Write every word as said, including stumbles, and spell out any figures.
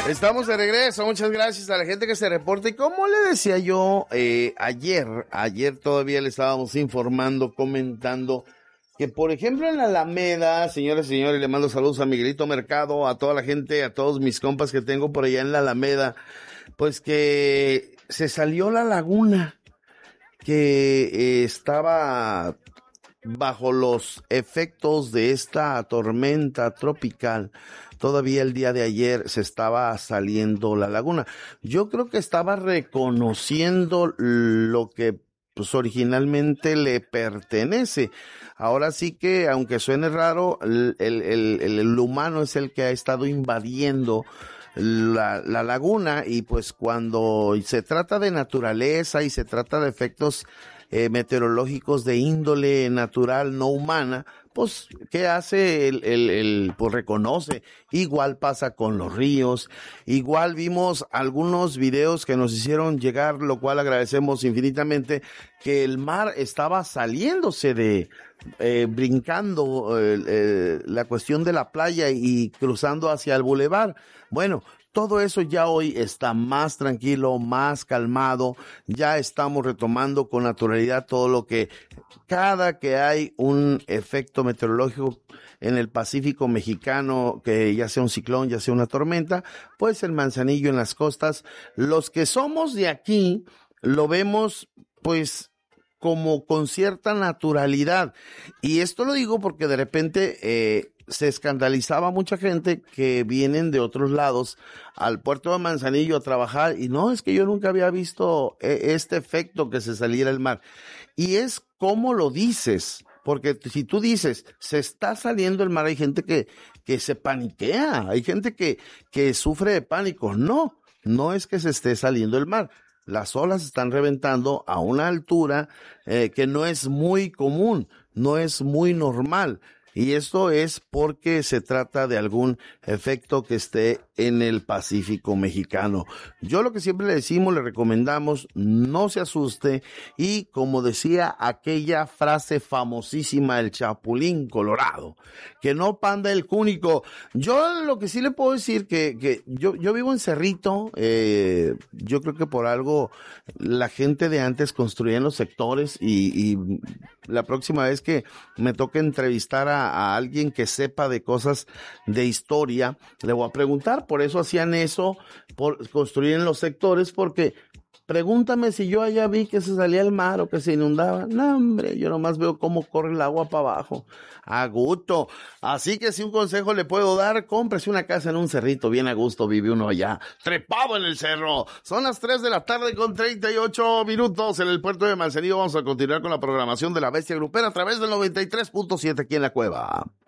Estamos de regreso, muchas gracias a la gente que se reporta. Y como le decía yo eh, ayer, ayer todavía le estábamos informando, comentando que, por ejemplo, en la Alameda, señoras y señores, le mando saludos a Miguelito Mercado, a toda la gente, a todos mis compas que tengo por allá en la Alameda, pues que se salió la laguna, que eh, estaba bajo los efectos de esta tormenta tropical. Todavía el día de ayer se estaba saliendo la laguna. Yo creo que estaba reconociendo lo que pues originalmente le pertenece. Ahora sí que, aunque suene raro, el, el, el, el humano es el que ha estado invadiendo la, la laguna, y pues cuando se trata de naturaleza y se trata de efectos eh, meteorológicos de índole natural, no humana, pues, ¿qué hace? El, el, el, pues reconoce. Igual pasa con los ríos. Igual vimos algunos videos que nos hicieron llegar, lo cual agradecemos infinitamente, que el mar estaba saliéndose de, eh, brincando eh, eh, la cuestión de la playa y cruzando hacia el bulevar. Bueno, todo eso ya hoy está más tranquilo, más calmado. Ya estamos retomando con naturalidad todo lo que, cada que hay un efecto meteorológico en el Pacífico mexicano, que ya sea un ciclón, ya sea una tormenta, pues el Manzanillo en las costas, los que somos de aquí, lo vemos pues como con cierta naturalidad. Y esto lo digo porque de repente eh, se escandalizaba mucha gente que vienen de otros lados al puerto de Manzanillo a trabajar, y no, es que yo nunca había visto eh, este efecto que se saliera el mar. Y es como lo dices, porque si tú dices, se está saliendo el mar, hay gente que, que se paniquea, hay gente que, que sufre de pánico. No, no es que se esté saliendo el mar. Las olas están reventando a una altura eh, que no es muy común, no es muy normal. Y esto es porque se trata de algún efecto que esté en el Pacífico mexicano. Yo lo que siempre le decimos, le recomendamos, no se asuste, y como decía aquella frase famosísima del Chapulín Colorado, que no panda el cúnico. Yo lo que sí le puedo decir que, que yo, yo vivo en Cerrito, eh, yo creo que por algo la gente de antes construía en los sectores, y, y la próxima vez que me toque entrevistar a a alguien que sepa de cosas de historia, le voy a preguntar. Por eso hacían eso, por construir en los sectores, porque pregúntame si yo allá vi que se salía el mar o que se inundaba. No, hombre, yo nomás veo cómo corre el agua para abajo. A gusto. Así que si un consejo le puedo dar, cómprese una casa en un cerrito, bien a gusto vive uno allá, trepado en el cerro. Son las tres de la tarde con treinta y ocho minutos en el puerto de Manzanillo. Vamos a continuar con la programación de La Bestia Grupera a través del noventa y tres punto siete aquí en La Cueva.